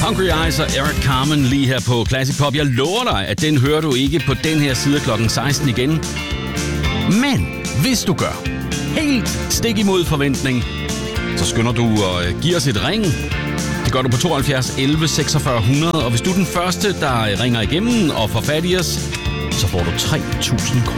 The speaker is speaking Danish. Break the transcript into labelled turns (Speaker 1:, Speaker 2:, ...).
Speaker 1: Hungry Eyes og Eric Carmen lige her på Classic Pop. Jeg lover dig, at den hører du ikke på den her side klokken 16 igen. Men hvis du gør helt stik imod forventning, så skynder du at give os et ring. Det gør du på 72 11 46 100. Og hvis du er den første, der ringer igennem og får fat i os, så får du 3.000 kroner.